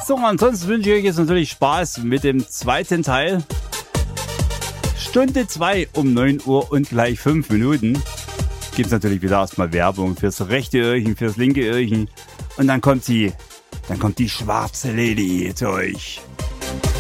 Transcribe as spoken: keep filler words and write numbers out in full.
So, ansonsten wünsche ich euch jetzt natürlich Spaß mit dem zweiten Teil. Stunde zwei um neun Uhr und gleich fünf Minuten. Gibt es natürlich wieder erstmal Werbung fürs rechte Öhrchen, fürs linke Öhrchen. Und dann kommt sie, dann kommt die schwarze Lady zu euch.